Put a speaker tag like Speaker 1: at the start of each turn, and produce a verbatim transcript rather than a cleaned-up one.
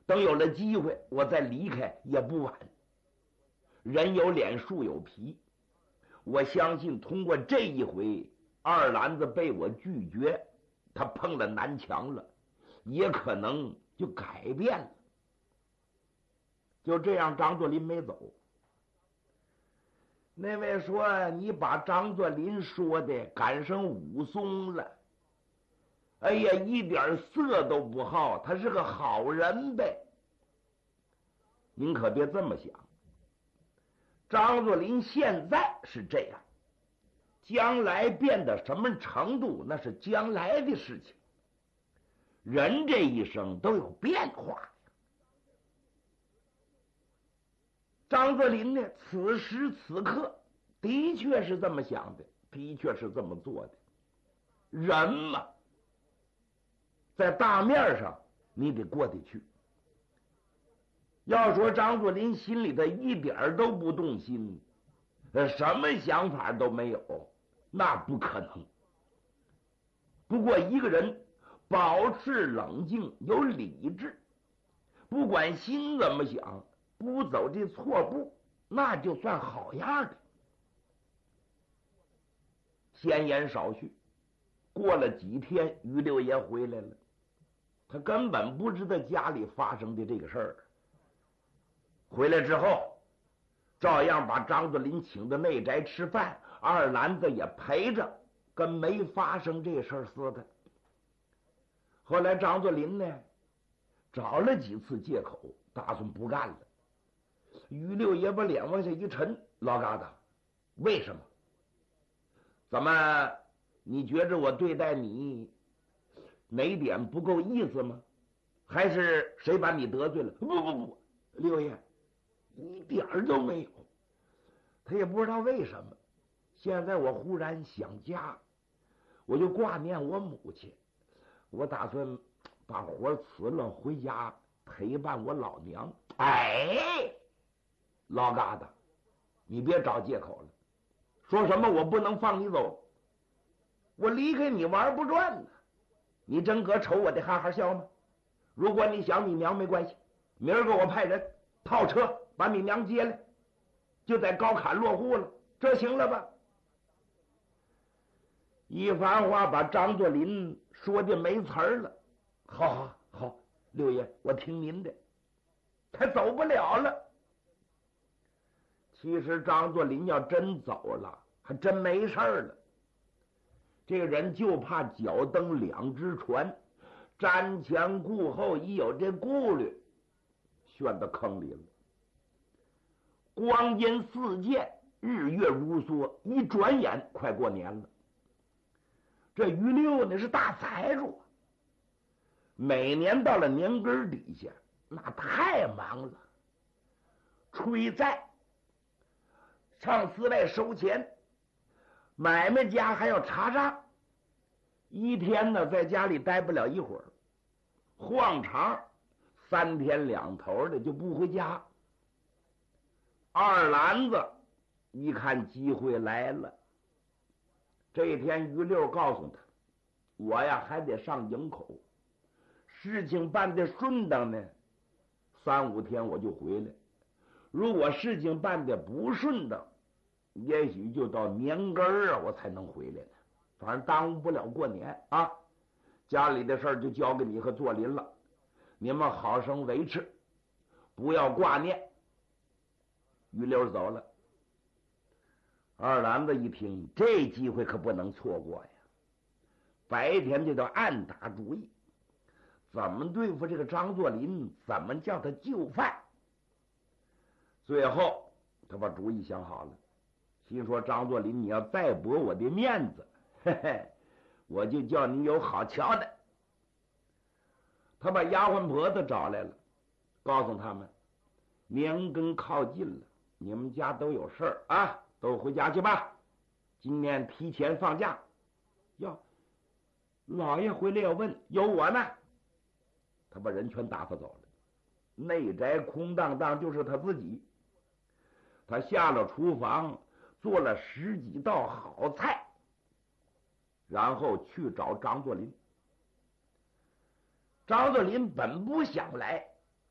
Speaker 1: 等有了机会，我再离开也不晚。人有脸，树有皮，我相信通过这一回，二篮子被我拒绝，他碰了南墙了，也可能就改变了。就这样，张作霖没走。那位说：“你把张作霖说的赶上武松了。哎呀，一点色都不好，他是个好人呗。”您可别这么想。张作霖现在是这样，将来变到什么程度，那是将来的事情。人这一生都有变化。张作霖呢，此时此刻的确是这么想的，的确是这么做的。人嘛，在大面上你得过得去。要说张作霖心里头一点都不动心，什么想法都没有，那不可能。不过一个人保持冷静，有理智，不管心怎么想，不走这错步，那就算好样的。闲言少叙，过了几天，于六爷回来了，他根本不知道家里发生的这个事儿。回来之后，照样把张作霖请到内宅吃饭，二篮子也陪着，跟没发生这事儿似的。后来张作霖呢，找了几次借口，打算不干了。于六爷把脸往下一沉：“老疙瘩，为什么？怎么你觉着我对待你哪点不够意思吗？还是谁把你得罪了？”“不不不，六爷，一点儿都没有。”他也不知道为什么，现在我忽然想家，我就挂念我母亲，我打算把活辞了，回家陪伴我老娘。哎，老疙瘩，你别找借口了，说什么我不能放你走，我离开你玩不转呢。你真搁瞅我的哈哈笑吗？如果你想你娘没关系，明儿个我派人套车把你娘接来，就在高坎落户了，这行了吧？一番话把张作霖说的没词儿了。好好好，六爷，我听您的。他走不了了。其实张作霖要真走了，还真没事了。这个人就怕脚蹬两只船，瞻前顾后，一有这顾虑，陷到坑里了。光阴似箭，日月如梭，一转眼快过年了。这于六呢是大财主，每年到了年根底下，那太忙了，催债，上司外收钱，买卖家还要查账，一天呢在家里待不了一会儿，晃长三天两头的就不回家。二篮子一看机会来了，这一天于六告诉他：“我呀还得上营口，事情办得顺当呢，三五天我就回来；如果事情办得不顺当，也许就到年根儿啊我才能回来呢。反正耽误不了过年啊。家里的事儿就交给你和作霖了，你们好生维持，不要挂念。”于六走了。二篮子一听，这机会可不能错过呀，白天就得暗打主意，怎么对付这个张作霖，怎么叫他就范。最后他把主意想好了，心说：“张作霖，你要再驳我的面子，嘿嘿，我就叫你有好瞧的。”他把丫鬟婆子找来了，告诉他们：“年根靠近了，你们家都有事儿啊，都回家去吧。今年提前放假。”哟，老爷回来要问有我呢。他把人全打发走了，内宅空荡荡，就是他自己。他下了厨房，做了十几道好菜，然后去找张作霖。张作霖本不想来，